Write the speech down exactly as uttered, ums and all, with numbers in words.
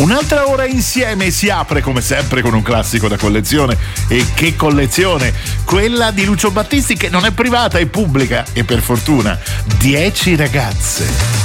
Un'altra ora insieme si apre come sempre con un classico da collezione. E che collezione! Quella di Lucio Battisti, che non è privata, è pubblica, e per fortuna. Dieci ragazze.